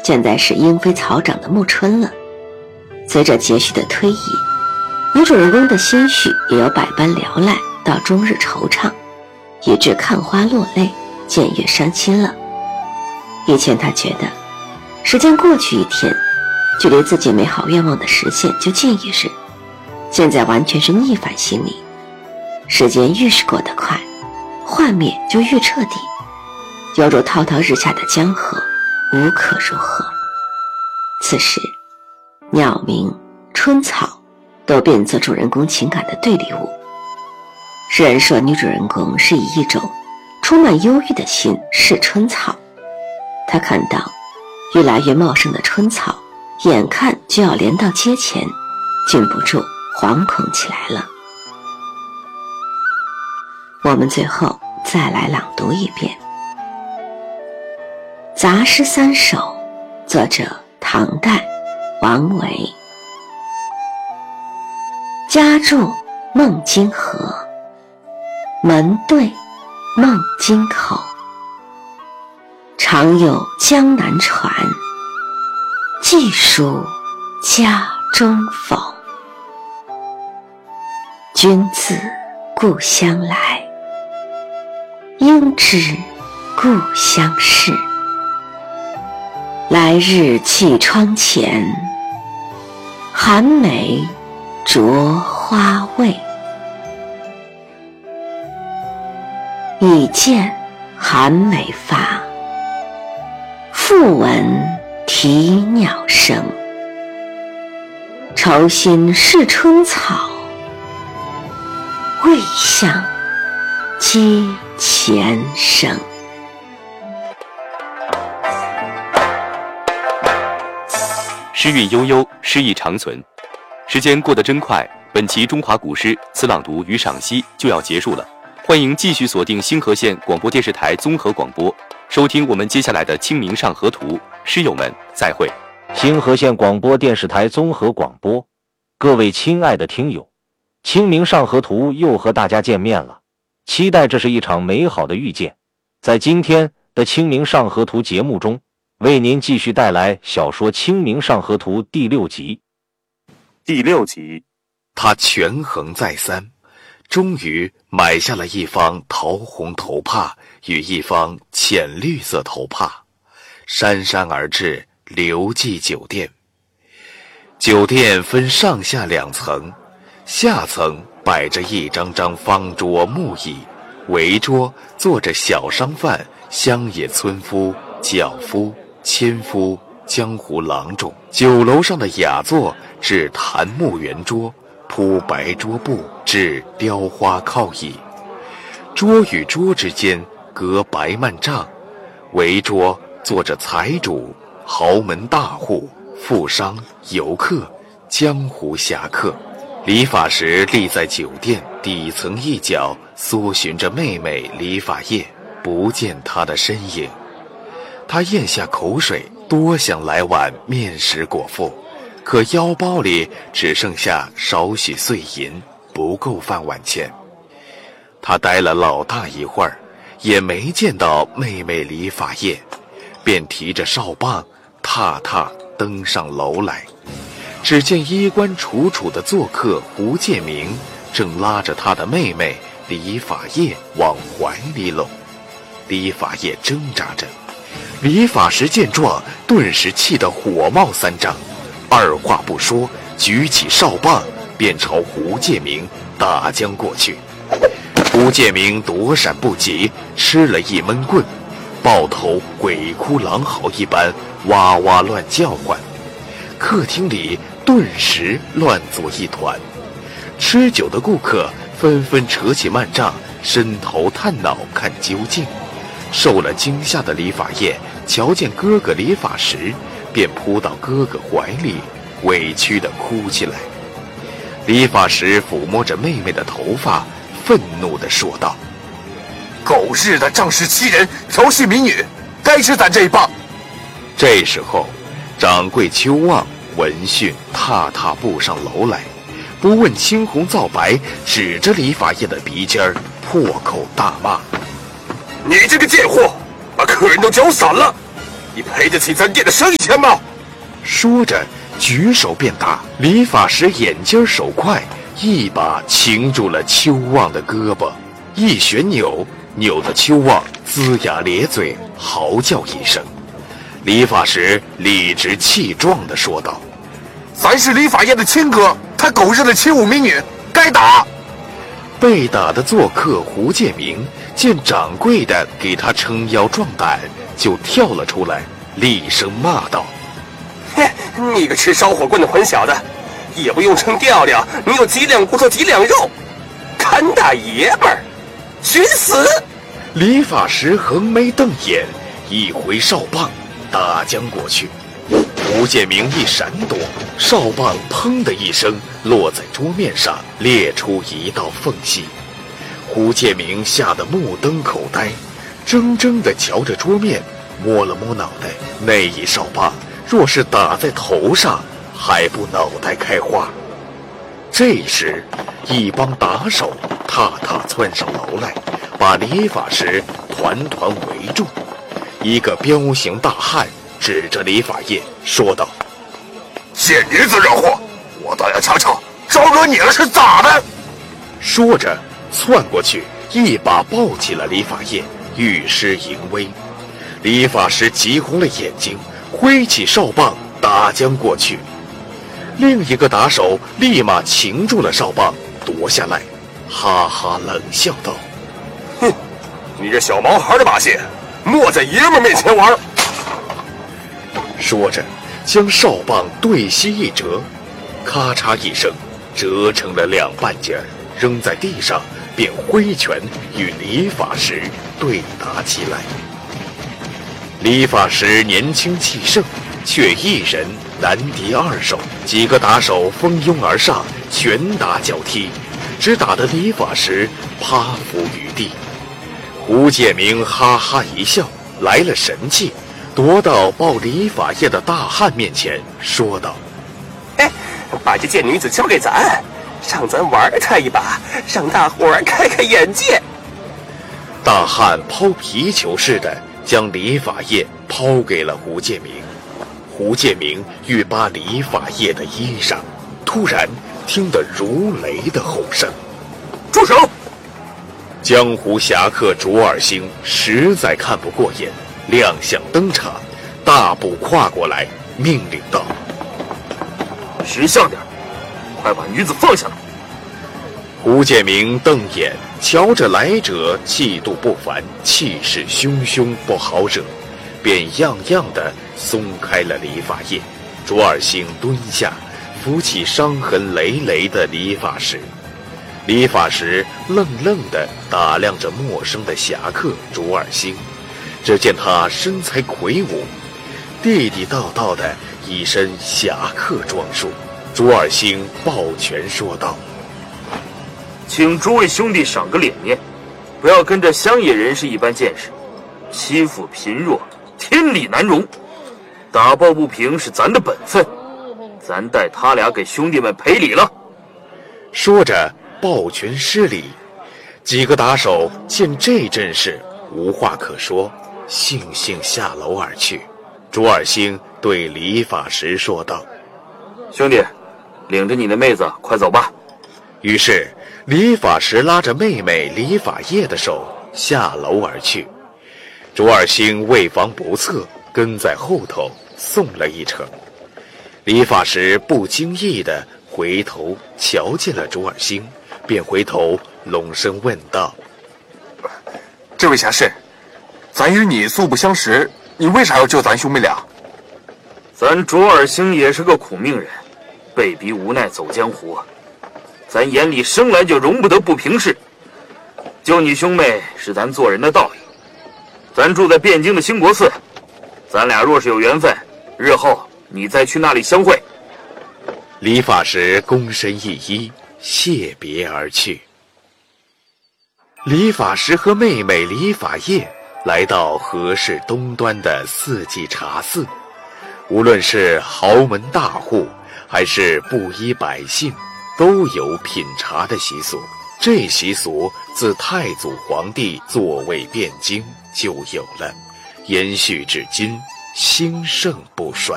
现在是莺飞草长的暮春了。随着节序的推移，女主人公的心绪也由百般聊赖到终日惆怅，以致看花落泪，渐越伤心了。以前她觉得时间过去一天，距离自己美好愿望的实现就近一日，现在完全是逆反心理。时间越是过得快，幻灭就越彻底，犹如滔滔日下的江河，无可如何。此时鸟鸣春草都变作主人公情感的对立物。诗人说女主人公是以一种充满忧郁的心视春草，她看到越来越茂盛的春草眼看就要连到阶前，禁不住惶恐起来了。我们最后再来朗读一遍《杂诗三首》，作者唐代王维。家住孟津河，门对孟津口。常有江南船，寄属家中否？君自故乡来，应知故乡事。来日绮窗前，寒梅着花未？已见寒梅发，复闻啼鸟声。愁心是春草，未向阶前生。 诗韵悠悠，诗意长存。时间过得真快，本期中华古诗词朗读与赏析就要结束了。欢迎继续锁定星河县广播电视台综合广播，收听我们接下来的《清明上河图》。诗友们，再会。 星河县广播电视台综合广播，各位亲爱的听友，《清明上河图》又和大家见面了，期待这是一场美好的遇见。在今天的《清明上河图》节目中，为您继续带来小说《清明上河图》第6集。 第6集，他权衡再三，终于买下了一方桃红头帕与一方浅绿色头帕，姗姗而至刘记酒店。酒店分上下2层，下层摆着一张张方桌木椅，围桌坐着小商贩、乡野村夫、脚夫、纤夫、江湖郎中。酒楼上的雅座置檀木圆桌，铺白桌布，置雕花靠椅，桌与桌之间隔白幔帐，围桌坐着财主、豪门大户、富商、游客、江湖侠客。理发师立在酒店底层一角，搜寻着妹妹理发业，不见她的身影。他咽下口水，多想来碗面食果腹，可腰包里只剩下少许碎银，不够饭碗钱。他待了老大一会儿，也没见到妹妹理发业，便提着哨棒踏踏登上楼来。只见衣冠楚楚的做客胡建明正拉着他的妹妹理发业往怀里搂。理发业挣扎着，理发师见状顿时气得火冒三丈，二话不说举起哨棒便朝胡建明打将过去。胡建明躲闪不及，吃了一闷棍，抱头鬼哭狼嚎一般哇哇乱叫唤。客厅里顿时乱作一团，吃酒的顾客纷纷扯起幔帐，伸头探脑看究竟。受了惊吓的理发业瞧见哥哥理发时，便扑到哥哥怀里，委屈地哭起来。理发师抚摸着妹妹的头发，愤怒地说道：“狗日的仗势欺人，调戏民女，该吃咱这一棒！”这时候，掌柜邱旺闻讯踏踏步上楼来，不问青红皂白，指着理发业的鼻尖儿破口大骂：“你这个贱货，把客人都搅散了！ 你赔得起咱店的生意钱吗？ 说着举手便打。理发师眼尖手快，一把擒住了邱旺的胳膊，一旋扭得邱旺龇牙咧嘴，嚎叫一声。理发师理直气壮地说道： 咱是理发业的亲哥，他狗日的欺侮民女，该打！ 被打的做客胡建明见掌柜的给他撑腰壮胆，就跳了出来，厉声骂道： 嘿，你个吃烧火棍的混小子，也不用称调调，你有几两骨头几两肉，看大爷们儿，寻死！ 理发师横眉瞪眼，一挥哨棒打将过去。胡建明一闪躲，哨棒砰的一声落在桌面上，裂出一道缝隙。胡建明吓得目瞪口呆，怔怔地瞧着桌面，摸了摸脑袋。那一哨棒若是打在头上，还不脑袋开花。这时一帮打手踏踏窜上楼来，把理发师团团围住。一个彪形大汉指着理发业说道： 贱女子惹祸，我倒要瞧瞧招惹你了是咋的！ 说着窜过去，一把抱起了理发业，欲施淫威。理发师急红了眼睛，挥起哨棒打将过去。另一个打手立马擒住了哨棒，夺下来，哈哈冷笑道： 哼，你这小毛孩的把戏，莫在爷们面前玩。 说着将哨棒对膝一折，咔嚓一声折成了两半截，扔在地上，便挥拳与理发师对打起来。理发师年轻气盛，却一人难敌二手，几个打手蜂拥而上，拳打脚踢，只打得理发师趴伏于地。胡建明哈哈一笑，来了神气，夺到抱理发业的大汉面前，说道： 哎，把这贱女子交给咱，让咱玩她一把，让大伙儿开开眼界。 大汉抛皮球似的将理发业抛给了胡建明。胡建明欲扒理发业的衣裳，突然听得如雷的吼声： 住手！ 江湖侠客卓尔星实在看不过眼，亮相登场，大步跨过来，命令道： 识相点，快把女子放下来！ 胡建明瞪眼瞧着来者，气度不凡，气势汹汹，不好惹，便样样的松开了理发业。卓尔星蹲下，扶起伤痕累累的理发师。理发师愣愣地打量着陌生的侠客卓尔星，只见他身材魁梧，地地道道的一身侠客装束。卓尔星抱拳说道： 请诸位兄弟赏个脸面，不要跟着乡野人士一般见识，欺负贫弱，天理难容。打抱不平是咱的本分，咱带他俩给兄弟们赔礼了。 说着抱拳施礼。几个打手见这阵势无话可说，悻悻下楼而去。卓尔星对理发师说道： 兄弟，领着你的妹子快走吧。 于是理发师拉着妹妹理发业的手下楼而去。卓尔星为防不测，跟在后头送了一程。理发师不经意地回头瞧见了卓尔星，便回头拢声问道： 这位侠士，咱与你素不相识，你为啥要救咱兄妹俩？ 咱卓尔星也是个苦命人，被逼无奈走江湖，咱眼里生来就容不得不平事。救你兄妹是咱做人的道理。咱住在汴京的兴国寺，咱俩若是有缘分，日后你再去那里相会。 理发师躬身一揖，谢别而去。理发师和妹妹理发业来到河市东端的四季茶寺，无论是豪门大户还是布衣百姓，都有品茶的习俗。这习俗自太祖皇帝座位汴京就有了，延续至今， 兴盛不衰。